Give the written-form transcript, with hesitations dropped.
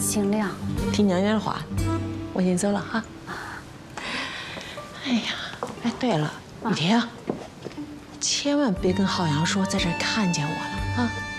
姓梁。 听娘娘的话，我先走了哈。哎呀，哎，对了，雨婷，千万别跟浩洋说在这儿看见我了啊。